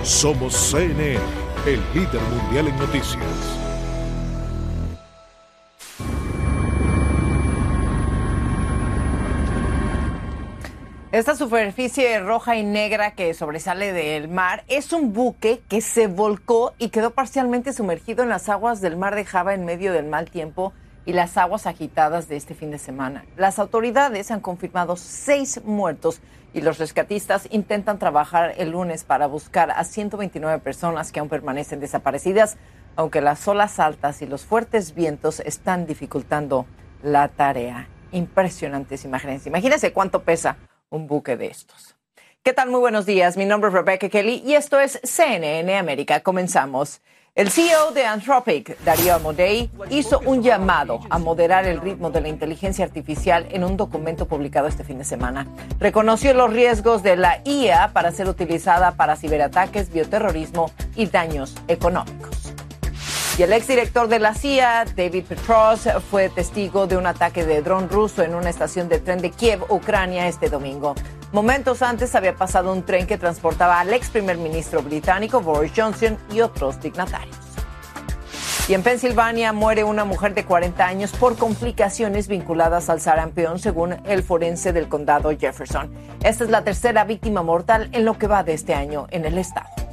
Somos CNN, el líder mundial en noticias. Esta superficie roja y negra que sobresale del mar es un buque que se volcó y quedó parcialmente sumergido en las aguas del mar de Java en medio del mal tiempo y las aguas agitadas de este fin de semana. Las autoridades han confirmado 6 muertos y los rescatistas intentan trabajar el lunes para buscar a 129 personas que aún permanecen desaparecidas, aunque las olas altas y los fuertes vientos están dificultando la tarea. Impresionantes imágenes. Imagínense cuánto pesa un buque de estos. ¿Qué tal? Muy buenos días. Mi nombre es Rebecca Kelly y esto es CNN América. Comenzamos. El CEO de Anthropic, Darío Amodei, hizo un llamado a moderar el ritmo de la inteligencia artificial en un documento publicado este fin de semana. Reconoció los riesgos de la IA para ser utilizada para ciberataques, bioterrorismo y daños económicos. Y el exdirector de la CIA, David Petrov, fue testigo de un ataque de dron ruso en una estación de tren de Kiev, Ucrania, este domingo. Momentos antes había pasado un tren que transportaba al ex primer ministro británico Boris Johnson y otros dignatarios. Y en Pensilvania muere una mujer de 40 años por complicaciones vinculadas al sarampión, según el forense del condado Jefferson. Esta es la tercera víctima mortal en lo que va de este año en el estado.